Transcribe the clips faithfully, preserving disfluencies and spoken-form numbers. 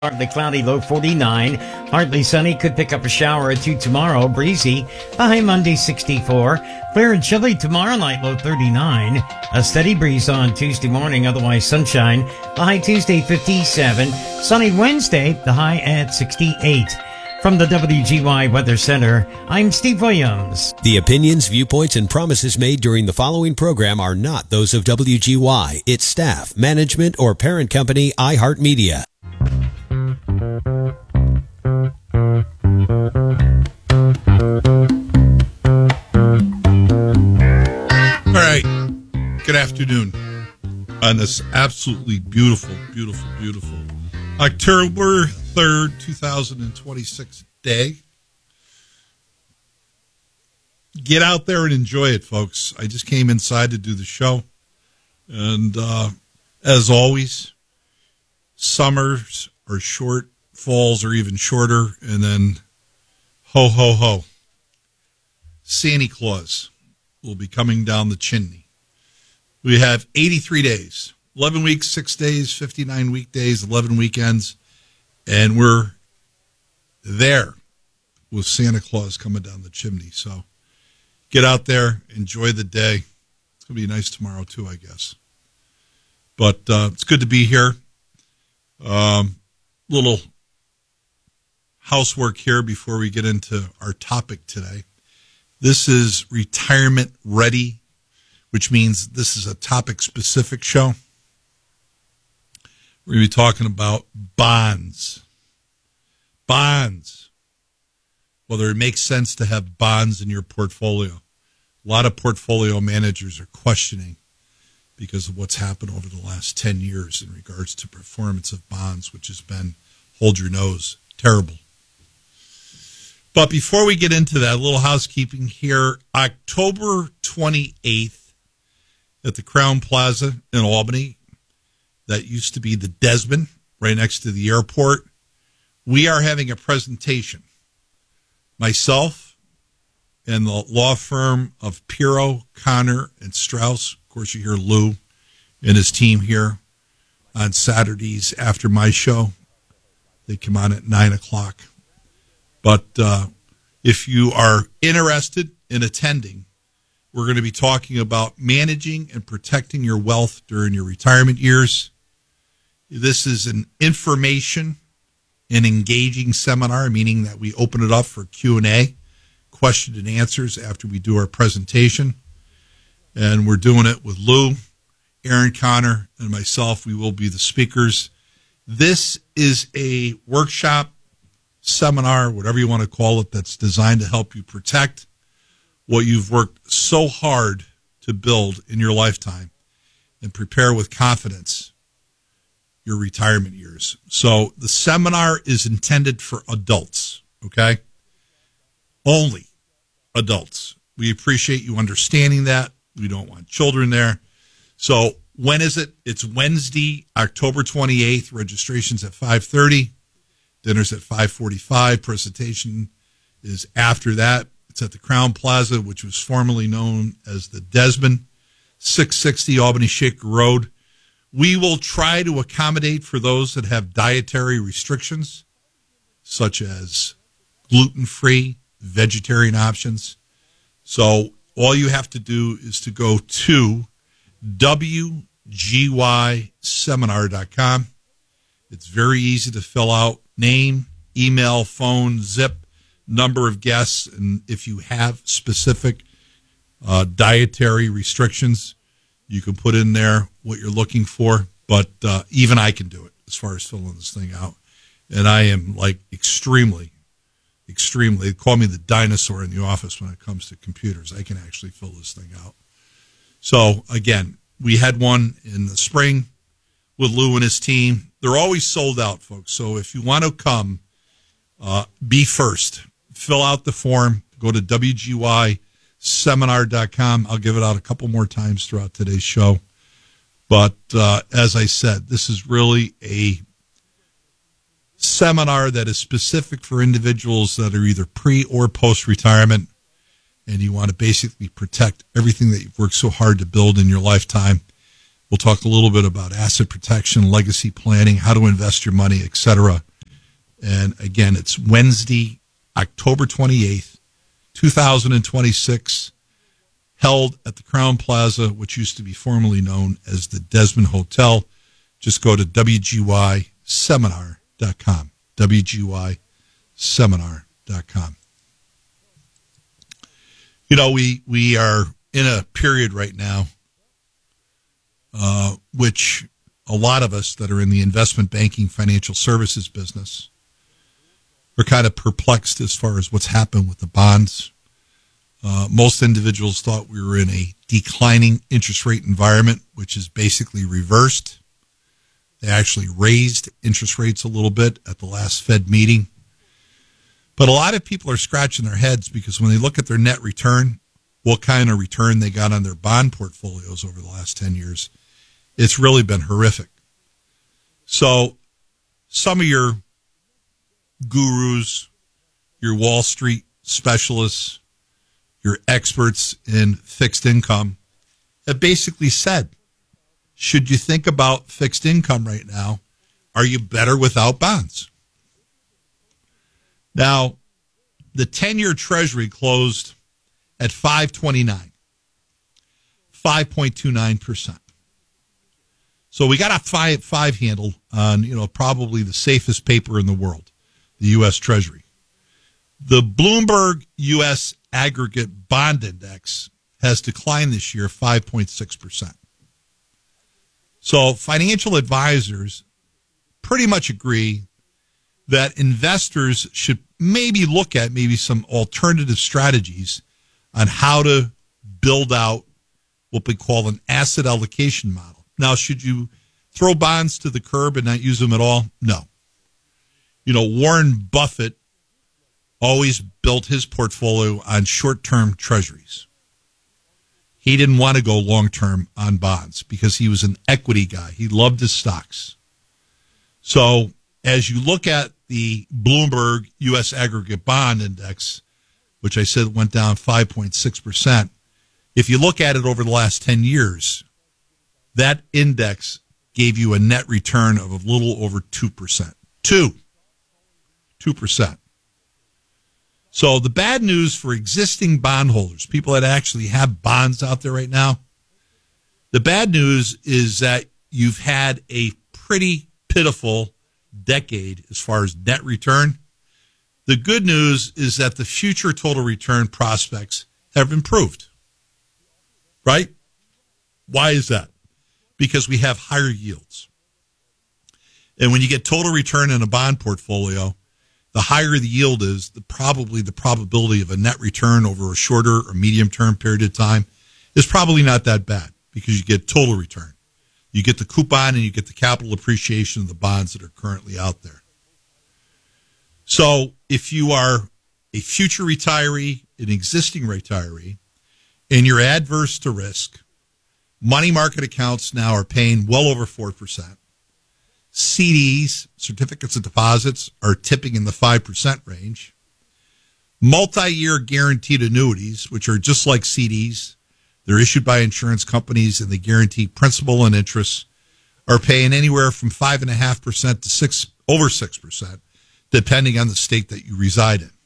Partly cloudy, low forty-nine. Partly sunny, could pick up a shower or two tomorrow. Breezy, a high Monday sixty-four. Clear and chilly tomorrow night, low thirty-nine. A steady breeze on Tuesday morning, otherwise sunshine. The high Tuesday fifty-seven. Sunny Wednesday, the high at sixty-eight. From the W G Y Weather Center, I'm Steve Williams. The opinions, viewpoints, and promises made during the following program are not those of W G Y, its staff, management, or parent company, iHeartMedia. All right. Good afternoon on this absolutely beautiful, beautiful, beautiful October third, twenty twenty-six day. Get out there and enjoy it, folks. I just came inside to do the show. And uh, as always, summers are short, falls are even shorter, and then ho, ho, ho. Santa Claus will be coming down the chimney. We have eighty-three days, eleven weeks, six days, fifty-nine weekdays, eleven weekends, and we're there with Santa Claus coming down the chimney. So get out there, enjoy the day. It's going to be nice tomorrow too, I guess. But uh, it's good to be here. Um, little housework here before we get into our topic today. This is Retirement Ready, which means this is a topic-specific show. We're going to be talking about bonds. Bonds. Whether it makes sense to have bonds in your portfolio. A lot of portfolio managers are questioning because of what's happened over the last ten years in regards to performance of bonds, which has been, hold your nose, terrible. But before we get into that, a little housekeeping here. October twenty-eighth at the Crown Plaza in Albany, that used to be the Desmond, right next to the airport, we are having a presentation. Myself and the law firm of Pirro, Connor, and Strauss. Of course, you hear Lou and his team here on Saturdays after my show. They come on at nine o'clock. But uh, if you are interested in attending, we're going to be talking about managing and protecting your wealth during your retirement years. This is an information and engaging seminar, meaning that we open it up for Q and A, question and answers after we do our presentation. And we're doing it with Lou, Aaron Connor, and myself. We will be the speakers. This is a workshop, seminar, whatever you want to call it, that's designed to help you protect what you've worked so hard to build in your lifetime and prepare with confidence your retirement years. So the seminar is intended for adults, okay? Only adults. We appreciate you understanding that. We don't want children there. So when is it? It's Wednesday, October twenty-eighth. Registration's at five thirty. Dinner's at five forty-five. Presentation is after that. It's at the Crown Plaza, which was formerly known as the Desmond, six sixty Albany Shaker Road. We will try to accommodate for those that have dietary restrictions, such as gluten-free, vegetarian options. So all you have to do is to go to W G Y seminar dot com. It's very easy to fill out. Name, email, phone, zip, number of guests, and if you have specific uh, dietary restrictions, you can put in there what you're looking for. But uh, even I can do it as far as filling this thing out. And I am like extremely, extremely, they call me the dinosaur in the office when it comes to computers. I can actually fill this thing out. So, again, we had one in the spring with Lou and his team. They're always sold out, folks. So if you want to come, uh, be first. Fill out the form. Go to W G Y seminar dot com. I'll give it out a couple more times throughout today's show. But uh, as I said, this is really a seminar that is specific for individuals that are either pre or post-retirement, and you want to basically protect everything that you've worked so hard to build in your lifetime. We'll talk a little bit about asset protection, legacy planning, how to invest your money, et cetera. And again, it's Wednesday, October twenty-eighth, twenty twenty-six, held at the Crown Plaza, which used to be formerly known as the Desmond Hotel. Just go to W G Y seminar dot com, W G Y seminar dot com. You know, we, we are in a period right now uh, which a lot of us that are in the investment banking financial services business are kind of perplexed as far as what's happened with the bonds. Uh, most individuals thought we were in a declining interest rate environment, which is basically reversed. They actually raised interest rates a little bit at the last Fed meeting. But a lot of people are scratching their heads because when they look at their net return, what kind of return they got on their bond portfolios over the last ten years, it's really been horrific. So some of your gurus, your Wall Street specialists, your experts in fixed income have basically said, should you think about fixed income right now, are you better without bonds? Now, the ten-year Treasury closed at five twenty-nine, five point two nine percent. So we got a five, five handle on, you know, probably the safest paper in the world, the U S Treasury. The Bloomberg U S Aggregate Bond Index has declined this year five point six percent. So financial advisors pretty much agree that investors should maybe look at maybe some alternative strategies on how to build out what we call an asset allocation model. Now, should you throw bonds to the curb and not use them at all? No. You know, Warren Buffett always built his portfolio on short-term treasuries. He didn't want to go long-term on bonds because he was an equity guy. He loved his stocks. So as you look at the Bloomberg U S Aggregate Bond Index, which I said went down five point six percent, if you look at it over the last ten years, that index gave you a net return of a little over two percent. Two. two percent. So the bad news for existing bondholders, people that actually have bonds out there right now, the bad news is that you've had a pretty pitiful decade as far as net return. The good news is that the future total return prospects have improved. Right? Why is that? Because we have higher yields. And when you get total return in a bond portfolio, the higher the yield is, the probably the probability of a net return over a shorter or medium-term period of time is probably not that bad because you get total return. You get the coupon and you get the capital appreciation of the bonds that are currently out there. So if you are a future retiree, an existing retiree, and you're adverse to risk, money market accounts now are paying well over four percent. C Ds, certificates of deposits, are tipping in the five percent range. Multi-year guaranteed annuities, which are just like C Ds, they're issued by insurance companies and they guarantee principal and interest, are paying anywhere from five point five percent to six over six percent, depending on the state that you reside in.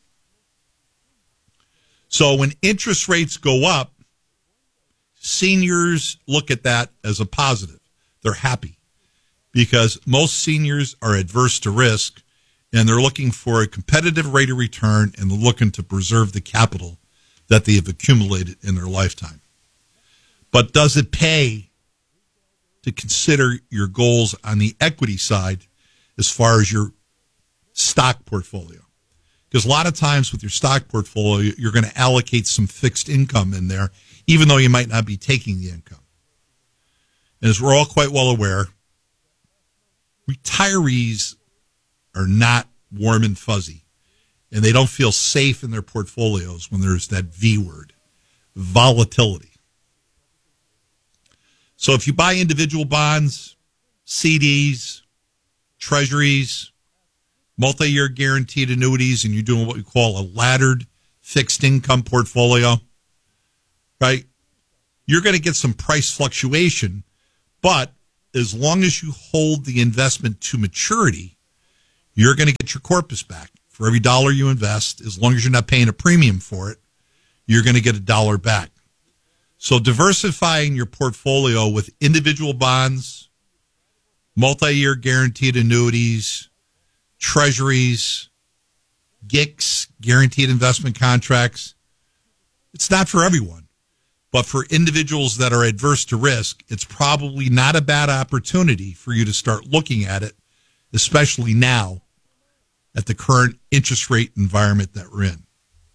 So when interest rates go up, seniors look at that as a positive. They're happy because most seniors are adverse to risk and they're looking for a competitive rate of return and they're looking to preserve the capital that they have accumulated in their lifetime. But does it pay to consider your goals on the equity side as far as your stock portfolio? Because a lot of times with your stock portfolio, you're going to allocate some fixed income in there, even though you might not be taking the income. And as we're all quite well aware, retirees are not warm and fuzzy, and they don't feel safe in their portfolios when there's that V word, volatility. So if you buy individual bonds, C Ds, treasuries, multi-year guaranteed annuities, and you're doing what we call a laddered fixed income portfolio, right, you're going to get some price fluctuation, but as long as you hold the investment to maturity, you're going to get your corpus back. For every dollar you invest, as long as you're not paying a premium for it, you're going to get a dollar back. So diversifying your portfolio with individual bonds, multi-year guaranteed annuities, treasuries, G I Cs, guaranteed investment contracts, it's not for everyone. But for individuals that are adverse to risk, it's probably not a bad opportunity for you to start looking at it, especially now at the current interest rate environment that we're in.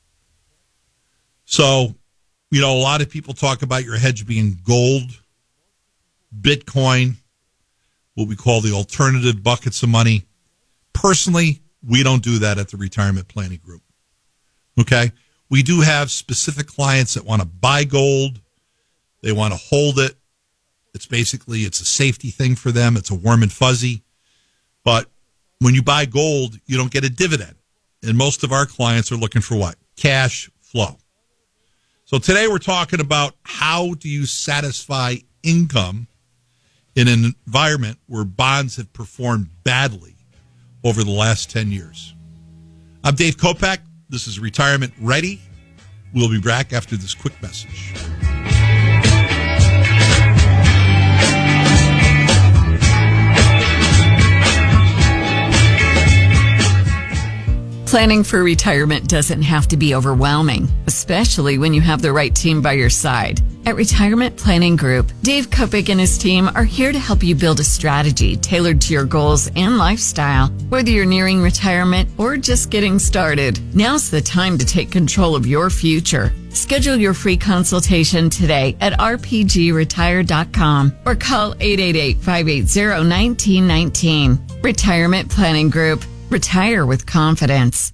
So, you know, a lot of people talk about your hedge being gold, Bitcoin, what we call the alternative buckets of money. Personally, we don't do that at the Retirement Planning Group. Okay? We do have specific clients that want to buy gold. They want to hold it. It's basically, it's a safety thing for them. It's a warm and fuzzy. But when you buy gold, you don't get a dividend. And most of our clients are looking for what? Cash flow. So today we're talking about how do you satisfy income in an environment where bonds have performed badly over the last ten years. I'm Dave Kopak. This is Retirement Ready. We'll be back after this quick message. Planning for retirement doesn't have to be overwhelming, especially when you have the right team by your side. At Retirement Planning Group, Dave Kopic and his team are here to help you build a strategy tailored to your goals and lifestyle. Whether you're nearing retirement or just getting started, now's the time to take control of your future. Schedule your free consultation today at r p g retire dot com or call eight eight eight, five eight zero, one nine one nine. Retirement Planning Group. Retire with confidence.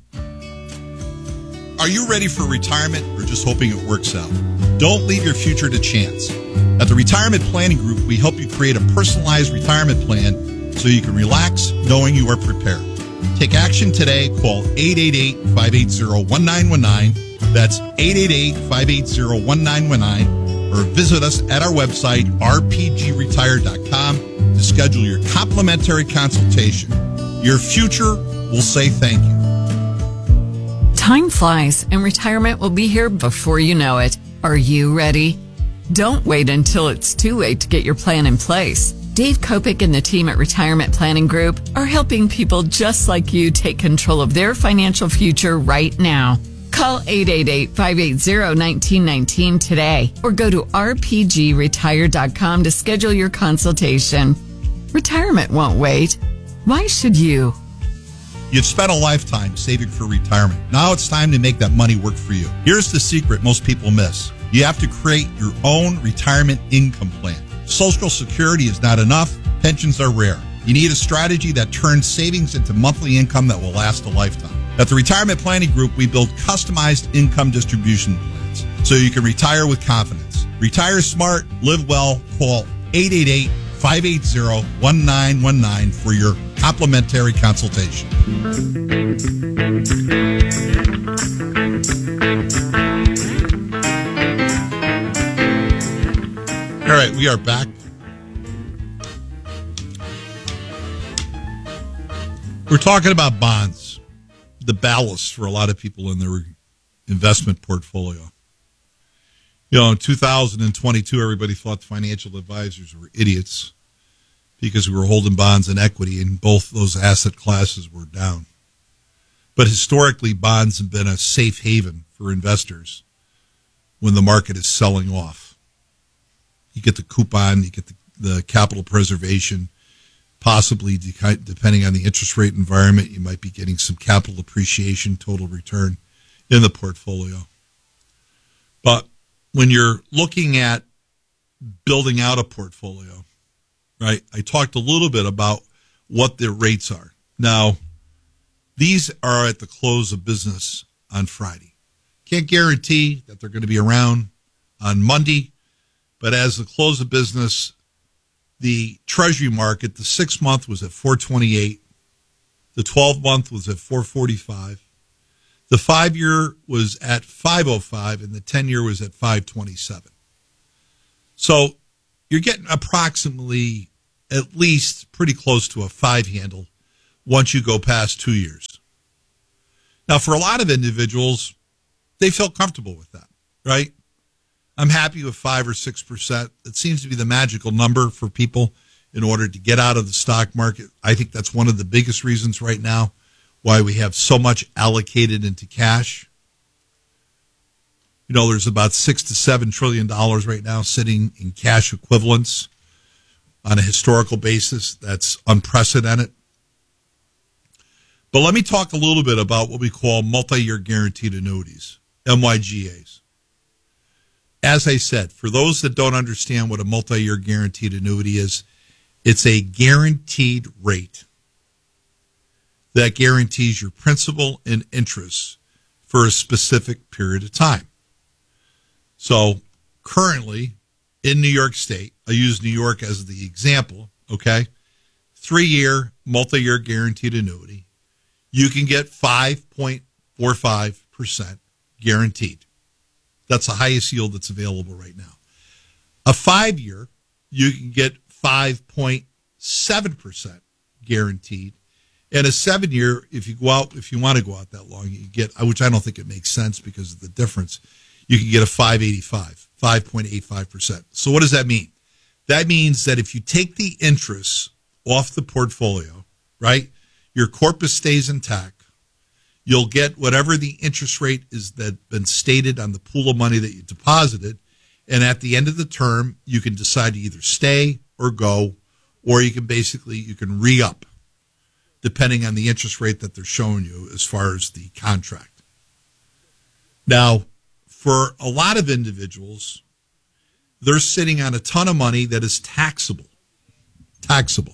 Are you ready for retirement or just hoping it works out? Don't leave your future to chance. At the Retirement Planning Group, we help you create a personalized retirement plan so you can relax knowing you are prepared. Take action today. Call eight eight eight, five eight zero, one nine one nine. That's eight eight eight, five eight zero, one nine one nine. Or visit us at our website, r p g retire dot com, to schedule your complimentary consultation. Your future will say thank you. Time flies, and retirement will be here before you know it. Are you ready? Don't wait until it's too late to get your plan in place. Dave Kopic and the team at Retirement Planning Group are helping people just like you take control of their financial future right now. Call eight eight eight, five eight zero, one nine one nine today or go to r p g retire dot com to schedule your consultation. Retirement won't wait. Why should you? You've spent a lifetime saving for retirement. Now it's time to make that money work for you. Here's the secret most people miss. You have to create your own retirement income plan. Social Security is not enough. Pensions are rare. You need a strategy that turns savings into monthly income that will last a lifetime. At the Retirement Planning Group, we build customized income distribution plans so you can retire with confidence. Retire smart, live well. Call eight eight eight, five eight zero, one nine one nine for your complimentary consultation. All right, we are back. We're talking about bonds, the ballast for a lot of people in their investment portfolio. You know, in two thousand twenty-two, everybody thought financial advisors were idiots because we were holding bonds and equity, and both those asset classes were down. But historically, bonds have been a safe haven for investors when the market is selling off. You get the coupon, you get the, the capital preservation, possibly de- depending on the interest rate environment, you might be getting some capital appreciation, total return in the portfolio. But when you're looking at building out a portfolio, right, I talked a little bit about what the rates are. Now, these are at the close of business on Friday. Can't guarantee that they're going to be around on Monday, but as the close of business, the Treasury market, the six-month was at four twenty-eight, the twelve-month was at four forty-five, the five-year was at five oh five, and the ten-year was at five twenty-seven. So you're getting approximately at least pretty close to a five handle once you go past two years. Now, for a lot of individuals, they feel comfortable with that, right? I'm happy with five or six percent. It seems to be the magical number for people in order to get out of the stock market. I think that's one of the biggest reasons right now why we have so much allocated into cash. You know, there's about six to seven trillion dollars right now sitting in cash equivalents on a historical basis. That's unprecedented. But let me talk a little bit about what we call multi-year guaranteed annuities, M Y G As. As I said, for those that don't understand what a multi-year guaranteed annuity is, it's a guaranteed rate that guarantees your principal and interest for a specific period of time. So currently in New York State, I use New York as the example, okay? Three-year multi-year guaranteed annuity. You can get five point four five percent guaranteed. That's the highest yield that's available right now. A five-year, you can get five point seven percent guaranteed. And a seven-year, if you go out, if you want to go out that long, you get, which I don't think it makes sense because of the difference, you can get a five eighty-five, five point eight five percent. So what does that mean? That means that if you take the interest off the portfolio, right, your corpus stays intact. You'll get whatever the interest rate is that's been stated on the pool of money that you deposited. And at the end of the term, you can decide to either stay or go, or you can basically, you can re-up depending on the interest rate that they're showing you as far as the contract. Now, for a lot of individuals, they're sitting on a ton of money that is taxable. Taxable.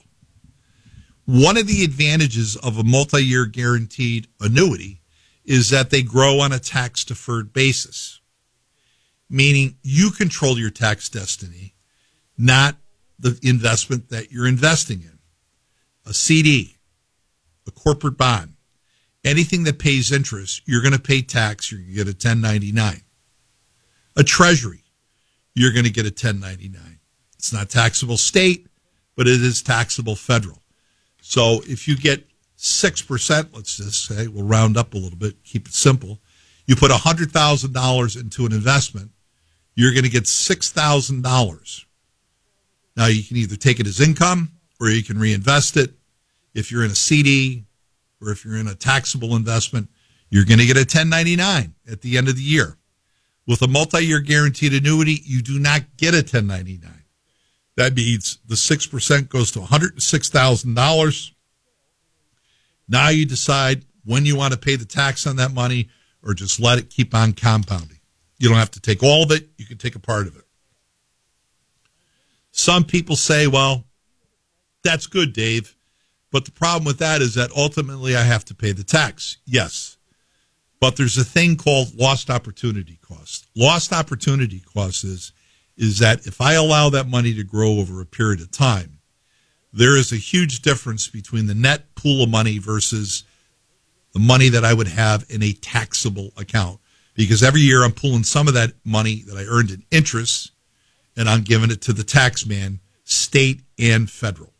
One of the advantages of a multi-year guaranteed annuity is that they grow on a tax-deferred basis, meaning you control your tax destiny, not the investment that you're investing in. A C D, a corporate bond, anything that pays interest, you're going to pay tax, you're going to get a ten ninety-nine. A treasury, you're going to get a ten ninety-nine. It's not taxable state, but it is taxable federal. So if you get six percent, let's just say, we'll round up a little bit, keep it simple. You put one hundred thousand dollars into an investment, you're going to get six thousand dollars. Now, you can either take it as income or you can reinvest it. If you're in a C D or if you're in a taxable investment, you're going to get a ten ninety-nine at the end of the year. With a multi-year guaranteed annuity, you do not get a ten ninety-nine. That means the six percent goes to one hundred six thousand dollars. Now you decide when you want to pay the tax on that money or just let it keep on compounding. You don't have to take all of it. You can take a part of it. Some people say, well, that's good, Dave. But the problem with that is that ultimately I have to pay the tax. Yes. But there's a thing called lost opportunity cost. Lost opportunity cost is is that if I allow that money to grow over a period of time, there is a huge difference between the net pool of money versus the money that I would have in a taxable account. Because every year I'm pulling some of that money that I earned in interest and I'm giving it to the tax man, state and federal.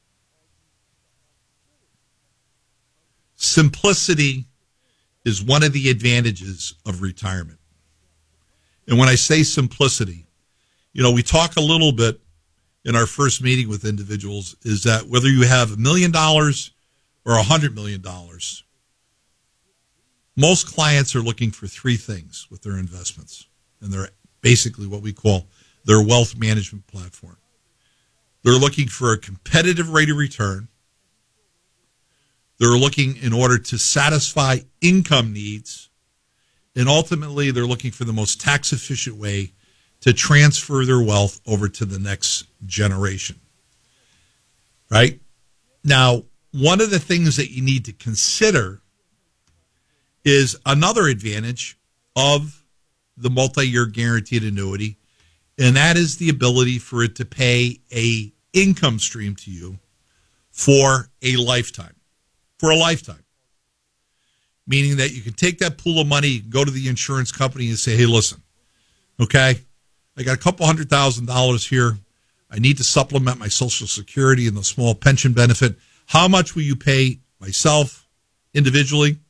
Simplicity is one of the advantages of retirement. And when I say simplicity, you know, we talk a little bit in our first meeting with individuals is that whether you have a million dollars or a hundred million dollars, most clients are looking for three things with their investments. And they're basically what we call their wealth management platform. They're looking for a competitive rate of return. They're looking in order to satisfy income needs. And ultimately, they're looking for the most tax efficient way to transfer their wealth over to the next generation. Right? Now, one of the things that you need to consider is another advantage of the multi-year guaranteed annuity, and that is the ability for it to pay a income stream to you for a lifetime. For a lifetime. Meaning that you can take that pool of money, go to the insurance company and say, hey, listen, okay, I got a couple hundred thousand dollars here. I need to supplement my Social Security and the small pension benefit. How much will you pay myself, individually.